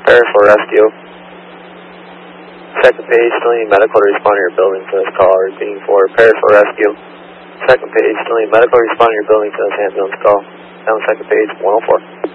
Paris 4 Rescue. Second page, still need medical to respond to your building for this call. Repeating for Paris 4 Rescue. Second page, still need medical to respond to your building for this ambulance call. Down second page, 104.